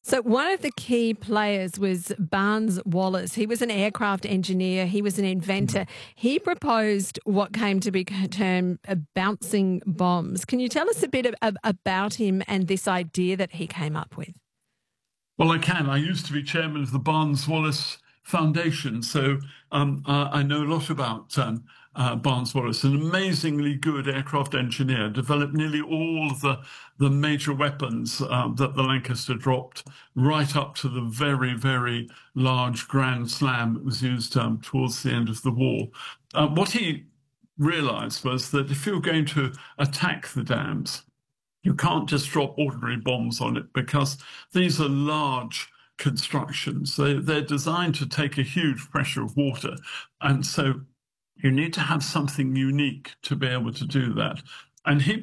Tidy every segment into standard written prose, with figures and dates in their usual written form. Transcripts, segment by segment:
So one of the key players was Barnes Wallis. He was an aircraft engineer. He was an inventor. He proposed what came to be termed bouncing bombs. Can you tell us a bit about him and this idea that he came up with? Well, I can. I used to be chairman of the Barnes Wallis Foundation, so I know a lot about Barnes Wallis, an amazingly good aircraft engineer, developed nearly all of the major weapons that the Lancaster dropped, right up to the very, very large Grand Slam that was used towards the end of the war. What he realized was that if you're going to attack the dams, you can't just drop ordinary bombs on it because these are large constructions. They're designed to take a huge pressure of water. And so you need to have something unique to be able to do that. And he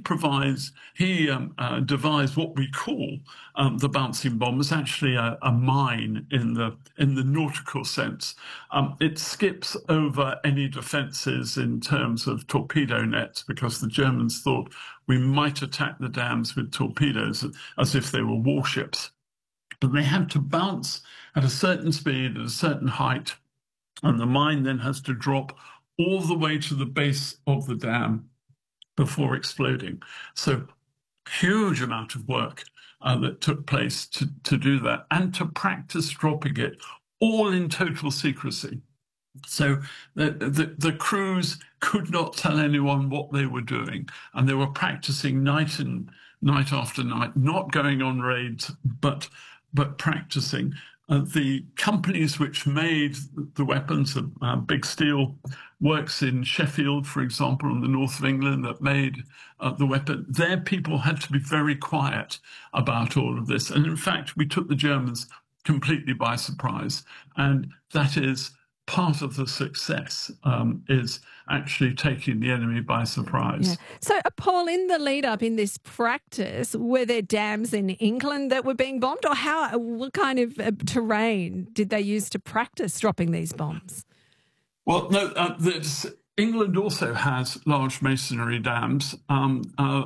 devised what we call the bouncing bomb. It's actually a mine in the nautical sense. It skips over any defences in terms of torpedo nets because the Germans thought we might attack the dams with torpedoes as if they were warships. But they have to bounce at a certain speed, at a certain height, and the mine then has to drop all the way to the base of the dam before exploding. So huge amount of work that took place to do that and to practice dropping it, all in total secrecy. So the crews could not tell anyone what they were doing, and they were practicing night after night, not going on raids, but practicing. The companies which made the weapons, Big Steel Works in Sheffield, for example, in the north of England, that made the weapon, their people had to be very quiet about all of this. And in fact, we took the Germans completely by surprise. And that is part of the success, is actually taking the enemy by surprise. Yeah. So, Paul, in the lead up in this practice, were there dams in England that were being bombed, or what kind of terrain did they use to practice dropping these bombs? Well, no, England also has large masonry dams on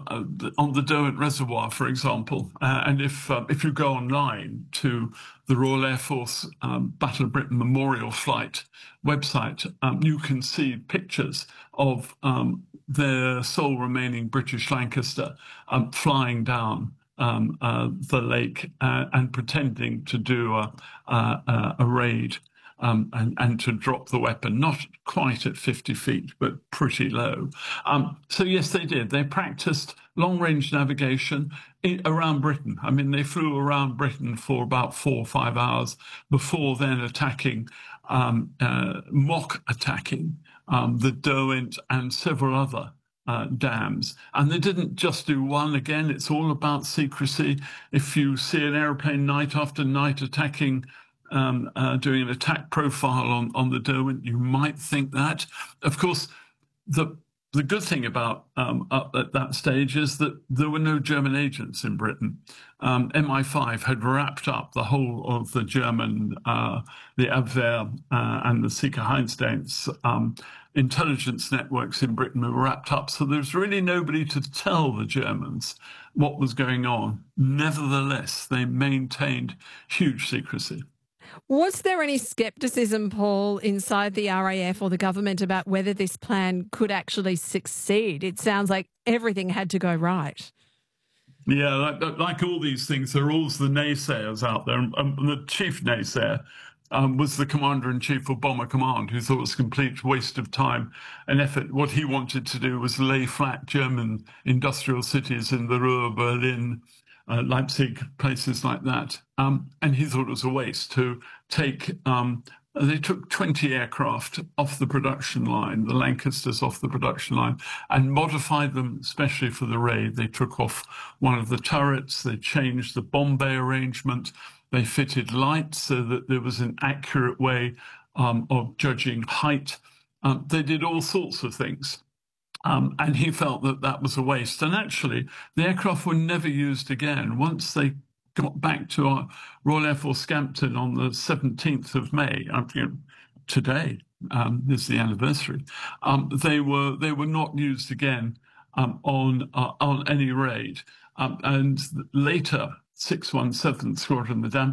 the Derwent Reservoir, for example. And if you go online to the Royal Air Force Battle of Britain Memorial Flight website, you can see pictures of their sole remaining British Lancaster flying down the lake and pretending to do a raid. And to drop the weapon, not quite at 50 feet, but pretty low. So yes, they did. They practiced long-range navigation around Britain. I mean, they flew around Britain for about 4 or 5 hours before then attacking, mock attacking the Derwent and several other dams. And they didn't just do one. Again, it's all about secrecy. If you see an aeroplane night after night attacking, doing an attack profile on the Derwent, you might think that. Of course, the good thing about up at that stage is that there were no German agents in Britain. MI5 had wrapped up the whole of the German, the Abwehr and the Sicherheitsdienst intelligence networks in Britain were wrapped up. So there's really nobody to tell the Germans what was going on. Nevertheless, they maintained huge secrecy. Was there any scepticism, Paul, inside the RAF or the government about whether this plan could actually succeed? It sounds like everything had to go right. Yeah, like all these things, there are always the naysayers out there. The chief naysayer was the commander-in-chief of Bomber Command, who thought it was a complete waste of time and effort. What he wanted to do was lay flat German industrial cities in the Ruhr, Berlin, Leipzig, places like that. And he thought it was a waste to take, they took 20 aircraft off the production line, the Lancasters off the production line, and modified them especially for the raid. They took off one of the turrets, they changed the bomb bay arrangement, they fitted lights so that there was an accurate way of judging height. They did all sorts of things. And he felt that that was a waste. And actually, the aircraft were never used again. Once they got back to our Royal Air Force Scampton on the 17th of May, today is the anniversary, they were not used again on any raid. And later, 617th Squadron, the